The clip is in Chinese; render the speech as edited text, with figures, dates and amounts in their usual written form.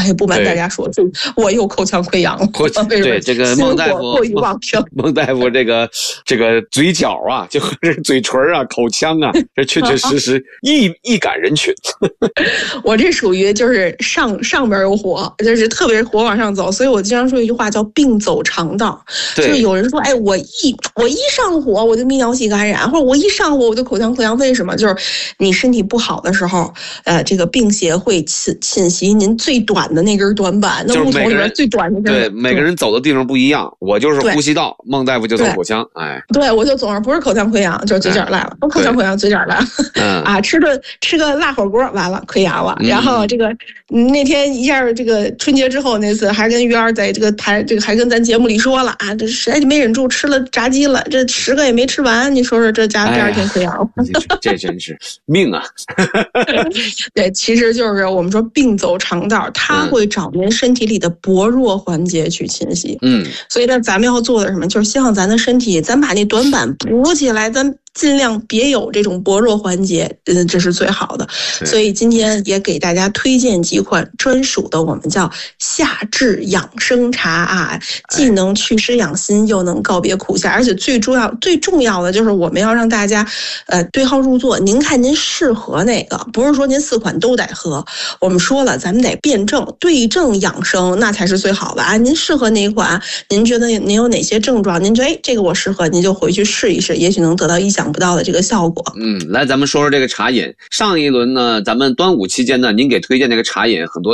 哎，不瞒大家说，就我有口腔溃疡了。 对，这个孟大夫过于旺盛， 孟大夫这个嘴角啊，就是嘴唇啊，口腔啊，这确确实实易感人群。 我这属于就是上边有火，就是特别火往上走，所以我经常说一句话叫病走肠道。就是有人说，哎，我一上火我就泌尿系感染，或者我一上火我就口腔溃疡，为什么？就是你身体不好的时候，这个病邪会侵袭您最短的那根短板，那木头里边最短的根。 对，每个人走的地方不一样，我就是呼吸道，孟大夫就走口腔。哎， 对，我就总是不是口腔溃疡，就是嘴角来了，我口腔溃疡嘴角来了。啊，吃个辣火锅完了溃疡了，然后这个那天一下这个春节之后那次还跟于儿在这个还跟咱节目里说了啊，这实在没忍住吃了炸鸡了，这10个也没吃完，你说说这家第二天溃疡， 这真是命啊！ 对，其实就是我们说病走肠道，它会找您身体里的薄弱环节去侵袭。所以呢，咱们要做的什么，就是希望咱的身体，咱把那短板补起来，咱尽量别有这种薄弱环节，这是最好的。所以今天也给大家推荐几款专属的，我们叫夏至养生茶啊，既能祛湿养心，又能告别苦夏，而且最重要的就是我们要让大家对号入座。您看您适合哪个，不是说您4款都得喝。我们说了，咱们得辩证对症养生，那才是最好的啊。您适合哪一款？您觉得您有哪些症状？您觉得这个我适合，您就回去试一试，也许能得到意想不到的这个效果。 来咱们说说这个茶饮。上一轮呢，咱们端午期间呢，您给推荐这个茶饮很多